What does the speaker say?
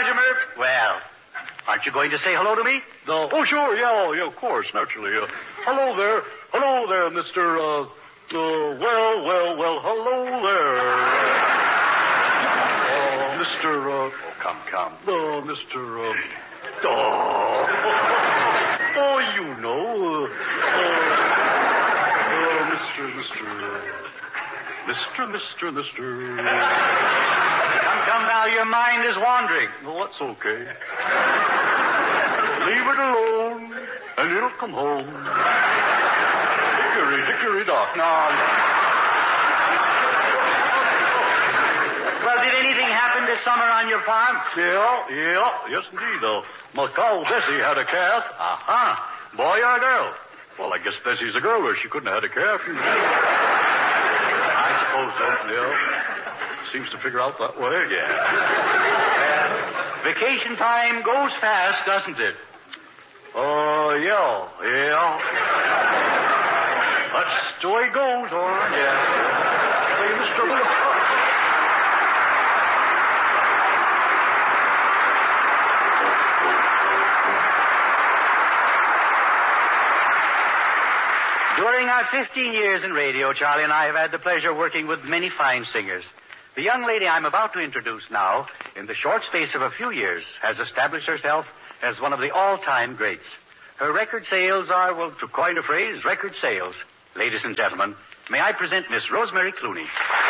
Sergeant Murph. Well, aren't you going to say hello to me? No. Oh, sure. Yeah, of course, naturally. Hello there, Mr. Well, hello there. Mr. Come. Mr. You know. Mr. Come now, your mind is wandering. Well, that's okay. Leave it alone, and it'll come home. Dickory, dock. No. Well, did anything happen this summer on your farm? Yeah. Yes, indeed. My cow, Bessie, had a calf. Uh-huh. Boy or girl? Well, I guess Bessie's a girl, or she couldn't have had a calf. I suppose so. Yeah. Seems to figure out that way. Yeah. Vacation time goes fast, doesn't it? Yeah. That's the way it goes, all right. Yeah. Hey, Mr. During our 15 years in radio, Charlie and I have had the pleasure of working with many fine singers. The young lady I'm about to introduce now, in the short space of a few years, has established herself as one of the all-time greats. Her record sales are, well, to coin a phrase, record sales. Ladies and gentlemen, may I present Miss Rosemary Clooney.